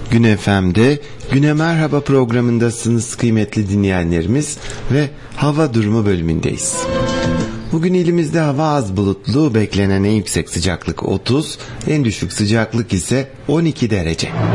Gün FM'de Güne Merhaba programındasınız kıymetli dinleyenlerimiz ve hava durumu bölümündeyiz. Bugün ilimizde hava az bulutlu, beklenen en yüksek sıcaklık 30, en düşük sıcaklık ise 12 derece.